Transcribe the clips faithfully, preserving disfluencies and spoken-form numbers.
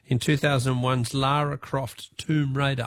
in two thousand one's Lara Croft Tomb Raider?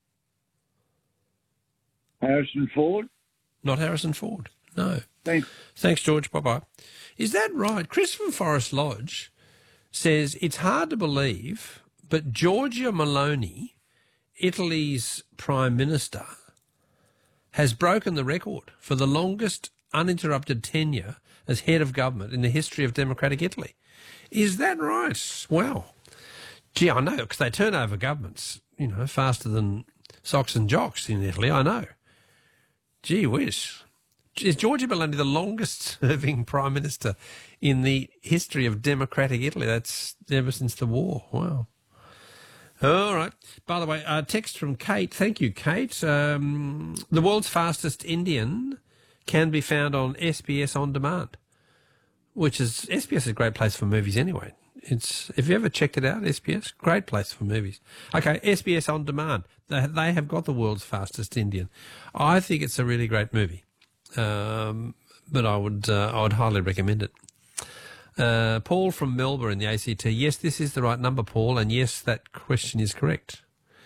Harrison Ford. Not Harrison Ford. No. Thanks. Thanks, George. Bye-bye. Is that right? Chris from Forest Lodge says it's hard to believe, but Giorgia Meloni, Italy's Prime Minister, has broken the record for the longest uninterrupted tenure as head of government in the history of democratic Italy. Is that right? Wow. Gee, I know, because they turn over governments, you know, faster than socks and jocks in Italy, I know. Gee whiz. Is Giorgia Meloni the longest-serving Prime Minister in the history of democratic Italy? That's ever since the war. Wow. All right. By the way, a text from Kate. Thank you, Kate. Um, the world's fastest Indian can be found on S B S On Demand, which is, S B S is a great place for movies anyway. It's, have you ever checked it out, S B S? Great place for movies. Okay, S B S On Demand. They, they have got the world's fastest Indian. I think it's a really great movie. Um, but I would uh, I would highly recommend it. Uh, Paul from Melbourne in the A C T. Yes, this is the right number, Paul, and yes, that question is correct.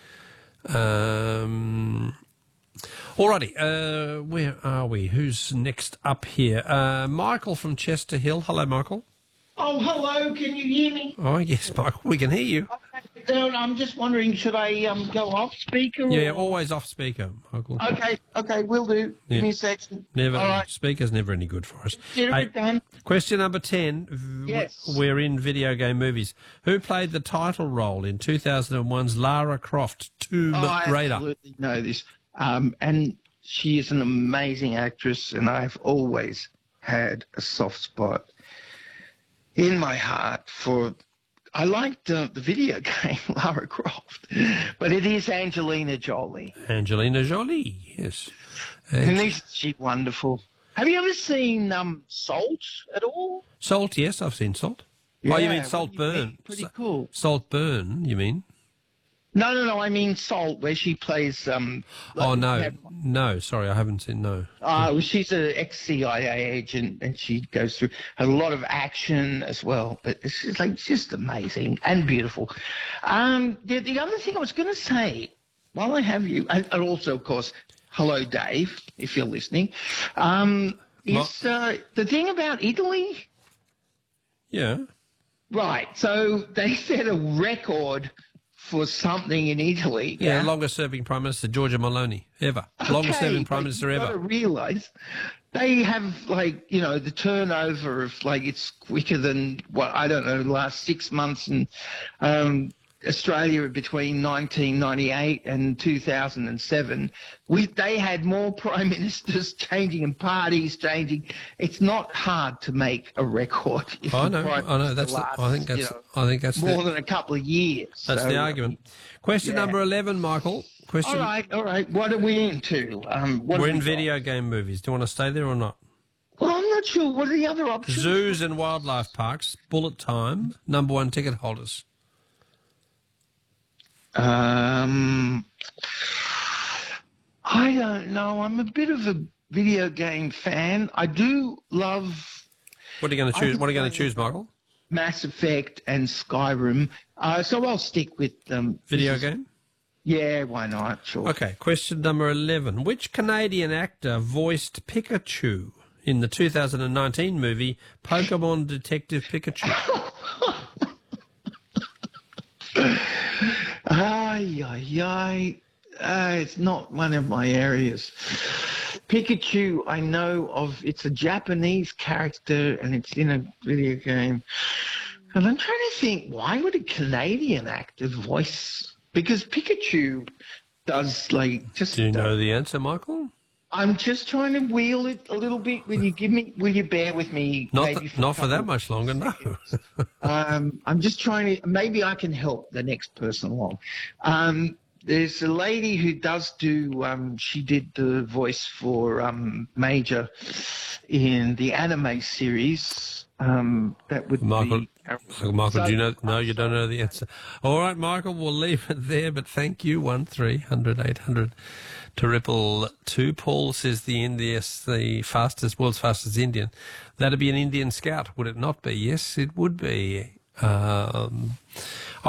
Um, alrighty, uh, where are we? Who's next up here? Uh, Michael from Chester Hill. Hello, Michael. Oh, hello. Can you hear me? Oh, yes, Michael, we can hear you. Okay, I'm just wondering, should I um, go off speaker? Or... Yeah, always off speaker, Michael. Okay, okay, will do. Yeah. Give me a second. Never. All right. Speaker's never any good for us. Consider Hey, it done. question number ten. V- Yes. We're in video game movies. Who played the title role in two thousand one's Lara Croft Tomb Oh, I Raider? absolutely know this. Um, and she is an amazing actress, and I've always had a soft spot in my heart for... I liked uh, the video game Lara Croft, but it is Angelina Jolie. Angelina Jolie, yes. And And isn't she wonderful? Have you ever seen um, Salt at all? Salt, yes, I've seen Salt. Oh, you Yeah, mean Salt what do you Burn? think? Pretty Sa- cool. Salt Burn, you mean? No, no, no. I mean Salt, where she plays. Um, Oh, no. like- No, sorry, I haven't seen, no. Uh, well, she's an ex-C I A agent, and she goes through a lot of action as well. But it's just like just amazing and beautiful. Um, the, the other thing I was going to say, while I have you, and, and also, of course, hello, Dave, if you're listening, um, is uh, the thing about Italy. Yeah. Right. So they set a record for something in Italy. Yeah, longest serving Prime Minister, Giorgia Meloni, ever. Longest serving Prime Minister you've ever. got to realise they have, like, you know, the turnover of, like, it's quicker than, what, I don't know, the last six months in um, Australia between nineteen ninety-eight and two thousand seven. We, they had more prime ministers changing and parties changing. It's not hard to make a record. If I the know, prime I know. minister That's. The, lasts, I think that's. you know, I think that's more the, than a couple of years. that's So, the argument. Question yeah. number eleven, Michael. Question. All right, all right. What are we into? Um, what We're have in we got? video game movies. Do you want to stay there or not? Well, I'm not sure. What are the other options? Zoos and wildlife parks, bullet time, number one ticket holders. Um, I don't know. I'm a bit of a video game fan. I do love What are you going to I choose? could What are you going to play- choose, Michael? Mass Effect and Skyrim. Uh, so I'll stick with um, Video this is- game? Yeah, why not? Sure. Okay, question number eleven. Which Canadian actor voiced Pikachu in the two thousand nineteen movie Pokemon Detective Pikachu? Ay, ay, ay. Uh, it's not one of my areas. Pikachu, I know of. It's a Japanese character, and it's in a video game. And I'm trying to think, why would a Canadian actor voice? Because Pikachu does, like, just... Do you know the answer, Michael? I'm just trying to wheel it a little bit. Will you give me? Will you bear with me? Not, maybe th- a not for that couple- much longer, no. um, I'm just trying to. Maybe I can help the next person along. Um, there's a lady who does do. Um, she did the voice for um, Major in the anime series. Um, that would Michael, be. So, Michael, So- do you know? No, you don't know the answer. All right, Michael, we'll leave it there, but thank you. One three hundred eight hundred to Ripple two. Paul says the Indians, the fastest, world's fastest Indian. That'd be an Indian scout, would it not be? Yes, it would be. Um,